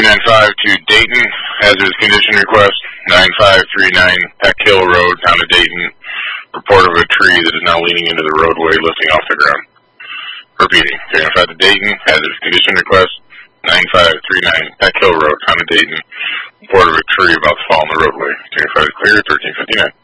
395 to Dayton, hazardous condition request, 9539 Peck Hill Road, town of Dayton. Report of a tree that is now leaning into the roadway, lifting off the ground. Repeating, 395 to Dayton, hazardous condition request, 9539 Peck Hill Road, town of Dayton. Report of a tree about to fall on the roadway. 395 is clear, 1359.